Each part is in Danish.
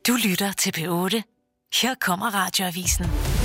Du lytter til P8. Her kommer Radioavisen.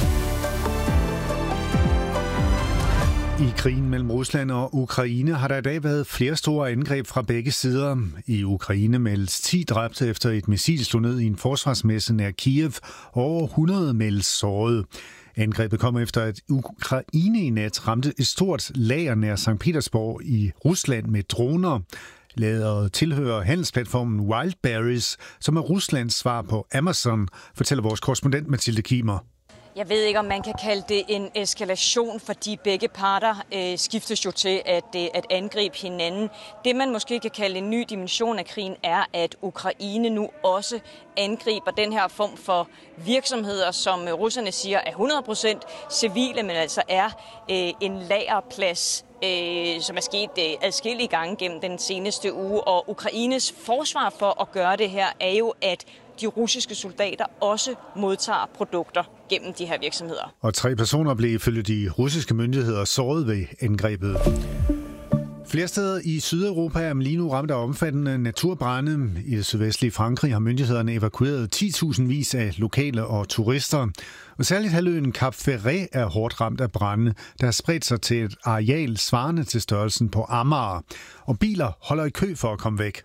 I krigen mellem Rusland og Ukraine har der i dag været flere store angreb fra begge sider. I Ukraine meldes 10 dræbte efter et missil slog ned i en forsvarsmesse nær Kiev, og over 100 meldes såret. Angrebet kom efter, at Ukraine i nat ramte et stort lager nær St. Petersborg i Rusland med droner. Lageret tilhører handelsplatformen Wildberries, som er Ruslands svar på Amazon, fortæller vores korrespondent Mathilde Kimer. Jeg ved ikke, om man kan kalde det en eskalation, fordi begge parter skiftes jo til at angribe hinanden. Det, man måske kan kalde en ny dimension af krigen, er, at Ukraine nu også angriber den her form for virksomheder, som russerne siger er 100% civile, men altså er en lagerplads, som er sket adskillige gange gennem den seneste uge. Og Ukraines forsvar for at gøre det her er jo, at de russiske soldater også modtager produkter gennem de her virksomheder. Og 3 personer blev ifølge de russiske myndigheder såret ved angrebet. Flere steder i Sydeuropa er man lige nu ramt af omfattende naturbrande. I det sydvestlige Frankrig har myndighederne evakueret 10.000 vis af lokale og turister. Og særligt halvøen Cap Ferret er hårdt ramt af brande, der har spredt sig til et areal svarende til størrelsen på Amager. Og biler holder i kø for at komme væk.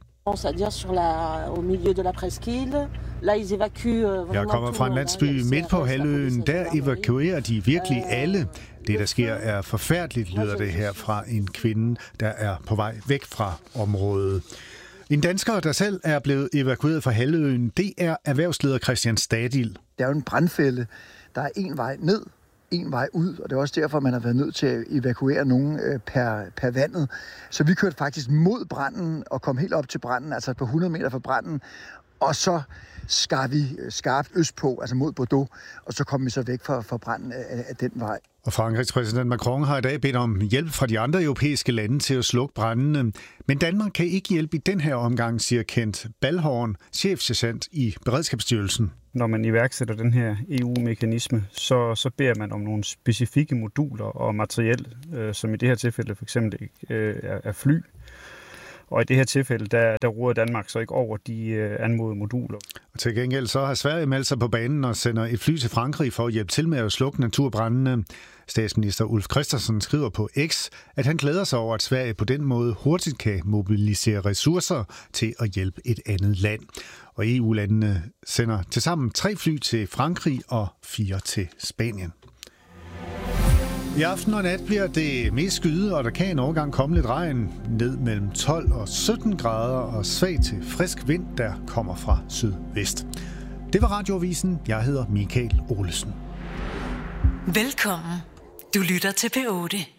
Jeg kommer fra en landsby midt på halvøen. Der evakuerer de virkelig alle. Det, der sker, er forfærdeligt, lyder det her fra en kvinde, der er på vej væk fra området. En dansker, der selv er blevet evakueret fra halvøen, det er erhvervsleder Christian Stadil. Det er jo en brandfælde. Der er en vej ned, en vej ud, og det er også derfor, man har været nødt til at evakuere nogen per vandet. Så vi kørte faktisk mod branden og kom helt op til branden, altså på 100 meter fra branden, og så skar vi skarpt østpå, altså mod Bordeaux, og så kom vi så væk fra branden af den vej. Og Frankrigs præsident Macron har i dag bedt om hjælp fra de andre europæiske lande til at slukke brændene. Men Danmark kan ikke hjælpe i den her omgang, siger Kent Balhorn, chefsergent i Beredskabsstyrelsen. Når man iværksætter den her EU-mekanisme, så beder man om nogle specifikke moduler og materiel, som i det her tilfælde for eksempel er fly. Og i det her tilfælde, der råder Danmark så ikke over de anmodede moduler. Og til gengæld så har Sverige meldt sig på banen og sender et fly til Frankrig for at hjælpe til med at slukke naturbrændene. Statsminister Ulf Kristersson skriver på X, at han glæder sig over, at Sverige på den måde hurtigt kan mobilisere ressourcer til at hjælpe et andet land. Og EU-landene sender tilsammen 3 fly til Frankrig og 4 til Spanien. I aften og nat bliver det mest skyet, og der kan en overgang komme lidt regn ned mellem 12 og 17 grader og svag til frisk vind, der kommer fra sydvest. Det var Radioavisen. Jeg hedder Michael Olesen. Velkommen. Du lytter til P8.